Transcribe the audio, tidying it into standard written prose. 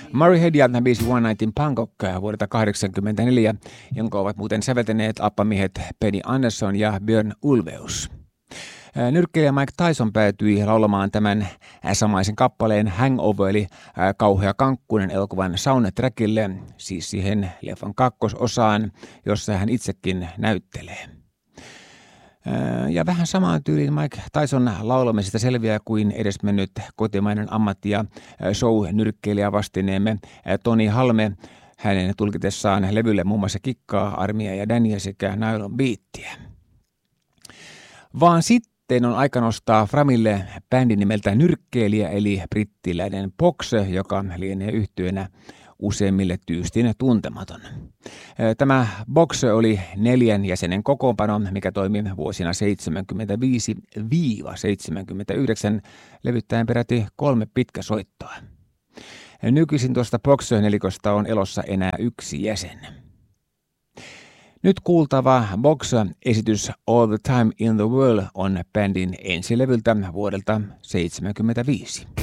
Murray Head ja biisi One Night in Bangkok vuodelta 1984, jonka ovat muuten säveltäneet appamiehet Penny Anderson ja Björn Ulvaeus. Nyrkkeilijä Mike Tyson päätyi laulamaan tämän samaisen kappaleen Hangover eli Kauhea kankkunen elokuvan soundtrackille, siis siihen leffan kakkososaan, jossa hän itsekin näyttelee. Ja vähän samaan tyyliin Mike Tyson laulamisesta selviää kuin edesmennyt kotimainen ammatti- ja show-nyrkkeilijä vastineemme Toni Halme hänen tulkitessaan levylle muun muassa Kikkaa, Armia ja Dania sekä Nylon Beattiä. Vaan sitten on aika nostaa Framille bändin nimeltä Nyrkkeilijä eli brittiläinen Box, joka lienee yhtyeenä useimmille tyystin tuntematon. Tämä Box oli 4 jäsenen kokoonpano, mikä toimi vuosina 75-79, levyttäen peräti 3 pitkäsoittoa. Nykyisin tuosta Box-nelikosta on elossa enää 1 jäsen. Nyt kuultava Box-esitys All the Time in the World on bändin ensilevyltä vuodelta 1975.